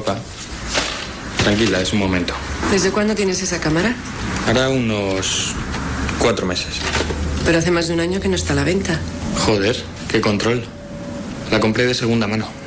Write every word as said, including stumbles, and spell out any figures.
ropa. Tranquila, es un momento. ¿Desde cuándo tienes esa cámara? Hará unos cuatro meses. Pero hace más de un año que no está a la venta. Joder, qué control. La compré de segunda mano.